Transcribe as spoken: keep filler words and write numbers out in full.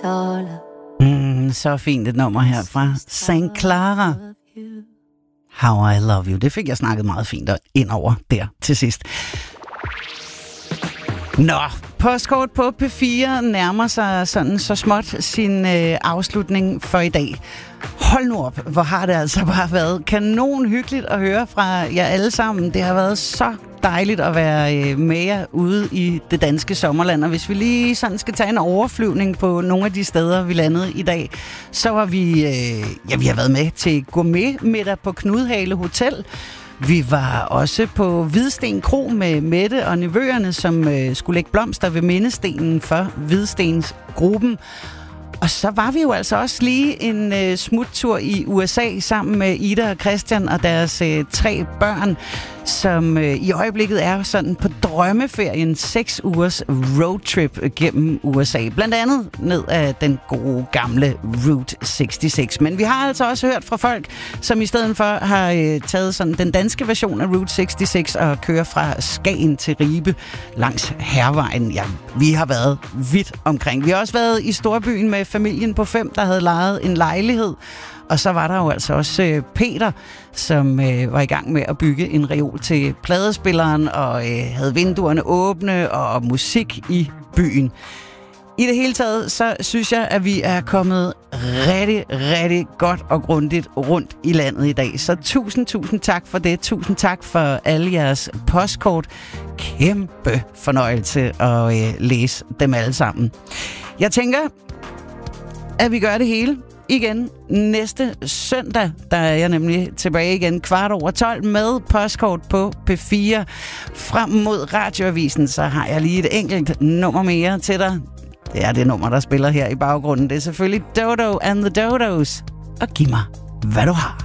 taller. Mm, så fint et nummer her fra Saint Clara. How I Love You. Det fik jeg snakket meget fint ind over der til sidst. Nå, postkort på P fire nærmer sig sådan så småt sin øh, afslutning for i dag. Hold nu op, hvor har det altså bare været kanon hyggeligt at høre fra jer alle sammen. Det har været så dejligt at være øh, med jer ude i det danske sommerland. Og hvis vi lige sådan skal tage en overflyvning på nogle af de steder, vi landede i dag, så var vi, øh, ja, vi har været med til gourmetmiddag på Knudhale Hotel. Vi var også på Hvidsten Kro med Mette og nevøerne, som øh, skulle lægge blomster ved mindestenen for Hvidstensgruppen. Og så var vi jo altså også lige en øh, smuttur i U S A sammen med Ida og Christian og deres øh, tre børn, som øh, i øjeblikket er sådan på drømmeferien, seks ugers roadtrip gennem U S A. Blandt andet ned af den gode gamle Route seksogtres. Men vi har altså også hørt fra folk, som i stedet for har øh, taget sådan den danske version af Route seksogtres og kører fra Skagen til Ribe langs Hærvejen. Ja, vi har været vidt omkring. Vi har også været i storbyen med familien på fem, der havde lejet en lejlighed. Og så var der jo altså også øh, Peter, som øh, var i gang med at bygge en reol til pladespilleren og øh, havde vinduerne åbne og musik i byen. I det hele taget, så synes jeg, at vi er kommet rigtig, rigtig godt og grundigt rundt i landet i dag. Så tusind, tusind tak for det. Tusind tak for alle jeres postkort. Kæmpe fornøjelse at øh, læse dem alle sammen. Jeg tænker, at vi gør det hele igen næste søndag. Der er jeg nemlig tilbage igen kvart over tolv med postkort på P fire. Frem mod radioavisen, så har jeg lige et enkelt nummer mere til dig. Det er det nummer, der spiller her i baggrunden. Det er selvfølgelig Dodo and the Dodos. Og giv mig, hvad du har.